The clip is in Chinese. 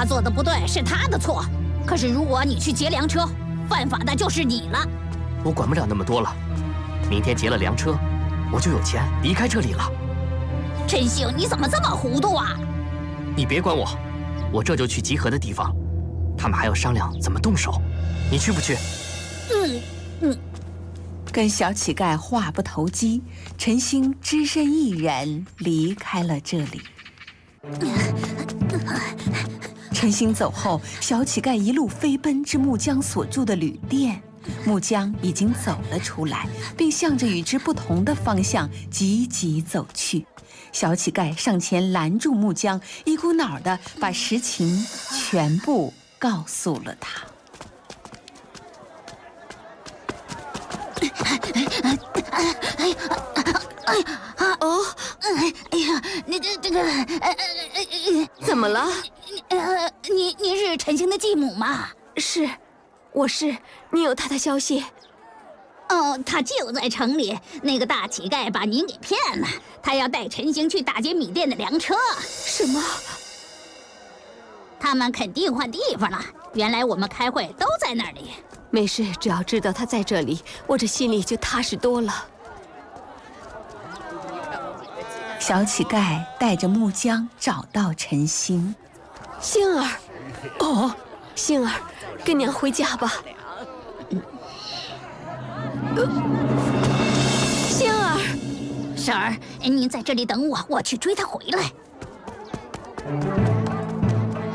他做的不对是他的错，可是如果你去劫粮车，犯法的就是你了。 我管不了那么多了，明天劫了粮车，我就有钱离开这里了。 陈星，你怎么这么糊涂啊？ 你别管我，我这就去集合的地方，他们还要商量怎么动手，你去不去？ 跟小乞丐话不投机，陈星只身一人离开了这里。陈星走后，小乞丐一路飞奔至木匠所住的旅店。木匠已经走了出来，并向着与之不同的方向急急走去。小乞丐上前拦住木匠，一股脑地把实情全部告诉了他。 你这个怎么了？ 你是陈星的继母吗？ 是，我是。你有他的消息？ 哦，他就在城里。那个大乞丐把您给骗了，他要带陈星去打劫米店的粮车。 什么？ 他们肯定换地方了。原来我们开会都在那里。 没事，只要知道他在这里，我这心里就踏实多了。 小乞丐带着木匠找到陈星。 星儿，哦，星儿，跟娘回家吧。星儿， 婶儿，您在这里等我，我去追他回来。